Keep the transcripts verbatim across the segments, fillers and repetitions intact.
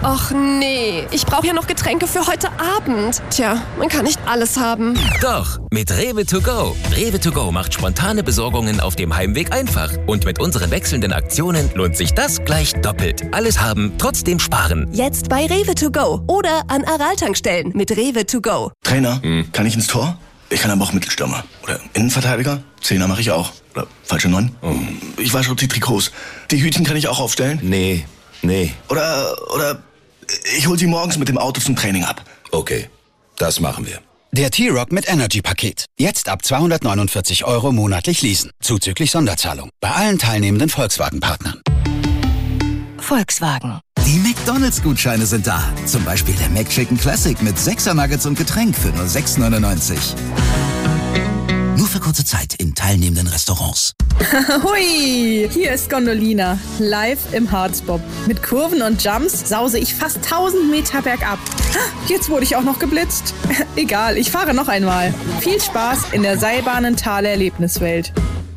Och nee, ich brauche ja noch Getränke für heute Abend. Tja, man kann nicht alles haben. Doch, mit Rewe to go. Rewe to go macht spontane Besorgungen auf dem Heimweg einfach. Und mit unseren wechselnden Aktionen lohnt sich das gleich doppelt. Alles haben, trotzdem sparen. Jetzt bei Rewe to go oder an Aral-Tankstellen mit Rewe to go. Trainer, hm. kann ich ins Tor? Ich kann aber auch Mittelstürmer. Oder Innenverteidiger? Zehner mache ich auch. Oder falsche Neun? Oh. Ich wasche die Trikots. Die Hütchen kann ich auch aufstellen? Nee, nee. Oder, oder ich hol sie morgens mit dem Auto zum Training ab. Okay, das machen wir. Der T-Rock mit Energy-Paket. Jetzt ab zweihundertneunundvierzig Euro monatlich leasen. Zuzüglich Sonderzahlung. Bei allen teilnehmenden Volkswagen-Partnern. Volkswagen. Die McDonalds-Gutscheine sind da. Zum Beispiel der McChicken Classic mit sechser Nuggets und Getränk für nur sechs neunundneunzig. Nur für kurze Zeit in teilnehmenden Restaurants. Hui, hier ist Gondolina, live im Harzbob. Mit Kurven und Jumps sause ich fast tausend Meter bergab. Jetzt wurde ich auch noch geblitzt. Egal, ich fahre noch einmal. Viel Spaß in der Seilbahnenthaler Erlebniswelt.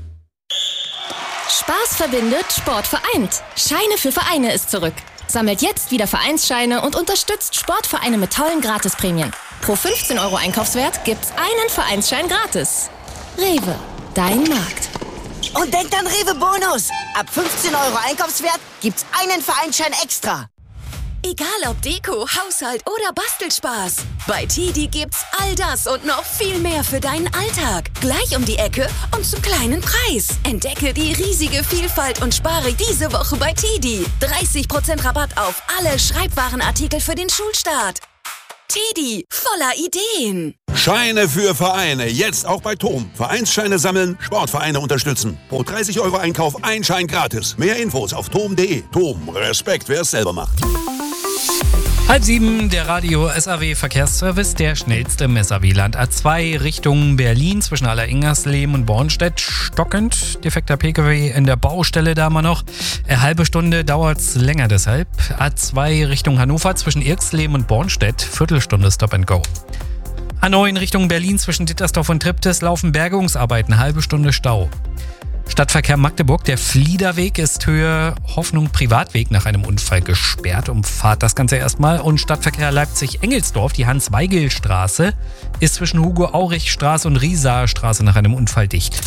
Spaß verbindet, Sport vereint. Scheine für Vereine ist zurück. Sammelt jetzt wieder Vereinsscheine und unterstützt Sportvereine mit tollen Gratisprämien. Pro fünfzehn Euro Einkaufswert gibt's einen Vereinsschein gratis. Rewe, dein Markt. Und denkt an Rewe Bonus. Ab fünfzehn Euro Einkaufswert gibt's einen Vereinsschein extra. Egal ob Deko, Haushalt oder Bastelspaß. Bei Tidi gibt's all das und noch viel mehr für deinen Alltag. Gleich um die Ecke und zum kleinen Preis. Entdecke die riesige Vielfalt und spare diese Woche bei Tidi. dreißig Prozent Rabatt auf alle Schreibwarenartikel für den Schulstart. Tidi, voller Ideen. Scheine für Vereine, jetzt auch bei Tom. Vereinsscheine sammeln, Sportvereine unterstützen. Pro dreißig Euro Einkauf ein Schein gratis. Mehr Infos auf tom punkt de. Tom, Respekt, wer es selber macht. Halb sieben, der Radio S A W Verkehrsservice, der schnellste im S A W-Land. A zwei Richtung Berlin zwischen Alleringersleben und Bornstedt stockend. Defekter P K W in der Baustelle da mal noch. Eine halbe Stunde dauert's länger deshalb. A zwei Richtung Hannover zwischen Irxleben und Bornstedt. Viertelstunde Stop and Go. A neun Richtung Berlin zwischen Dittersdorf und Triptis laufen Bergungsarbeiten. Halbe Stunde Stau. Stadtverkehr Magdeburg, der Fliederweg ist Höhe Hoffnung Privatweg nach einem Unfall gesperrt. Umfahrt das Ganze erstmal. Und Stadtverkehr Leipzig-Engelsdorf, die Hans-Weigel-Straße, ist zwischen Hugo-Aurich-Straße und Riesaer Straße nach einem Unfall dicht.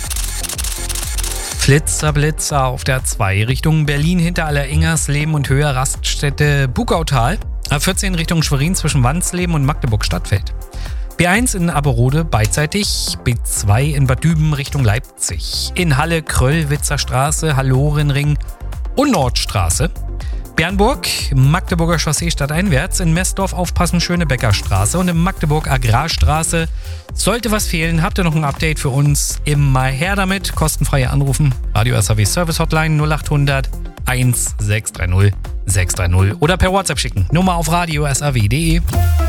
Flitzer, Blitzer auf der A zwei Richtung Berlin hinter Alleringersleben und Höhe Raststätte Bugautal. A vierzehn Richtung Schwerin zwischen Wansleben und Magdeburg-Stadtfeld. B eins in Aberode beidseitig, B zwei in Bad Düben Richtung Leipzig. In Halle Kröllwitzer Straße, Hallorenring und Nordstraße. Bernburg, Magdeburger Chaussee stadteinwärts. In Messdorf aufpassen, Schönebecker Straße. Und in Magdeburg Agrarstraße. Sollte was fehlen, habt ihr noch ein Update für uns? Immer her damit. Kostenfreie Anrufen. Radio S A W Service Hotline null acht hundert eins sechs drei null sechs drei null. Oder per WhatsApp schicken. Nummer auf radio s a w punkt de.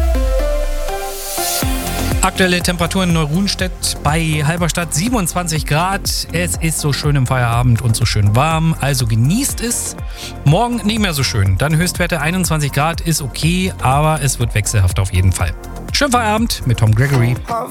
Aktuelle Temperaturen in Neuruhnstedt bei Halberstadt siebenundzwanzig Grad. Es ist so schön im Feierabend und so schön warm, also genießt es. Morgen nicht mehr so schön. Dann Höchstwerte einundzwanzig Grad ist okay, aber es wird wechselhaft auf jeden Fall. Schönen Feierabend mit Tom Gregory.